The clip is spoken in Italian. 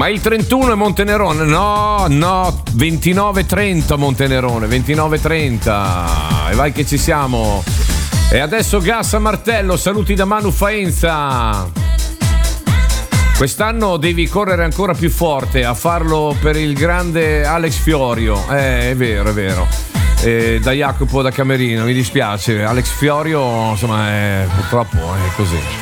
Ma il 31 è Montenerone? No, 29-30 Montenerone, 29-30. E vai che ci siamo. E adesso gas a martello, saluti da Manu Faenza. Quest'anno devi correre ancora più forte, a farlo per il grande Alex Fiorio. È vero, è vero. Da Jacopo da Camerino, mi dispiace. Alex Fiorio, insomma, purtroppo è così.